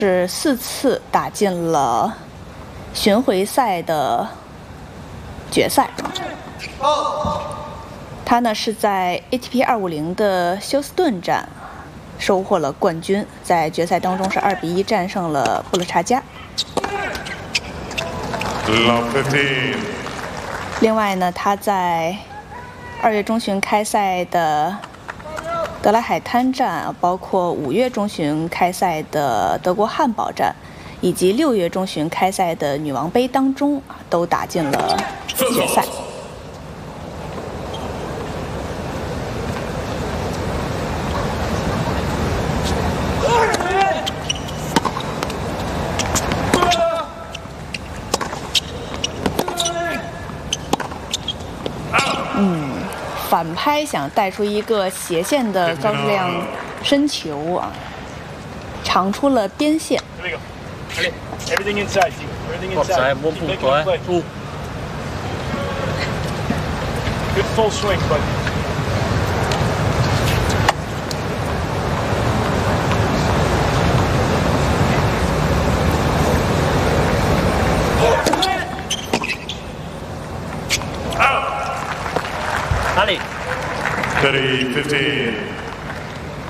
是4次打进了巡回赛的决赛。他呢是在 ATP 250的休斯顿站收获了冠军，在决赛当中是2比1战胜了布勒查加。另外呢，他在2月中旬开赛的德莱海滩站，包括5月中旬开赛的德国汉堡站，以及6月中旬开赛的女王杯当中都打进了决赛。反拍想带出一个斜线的高质量深球啊，长出了边线。 哪里？ 30-15.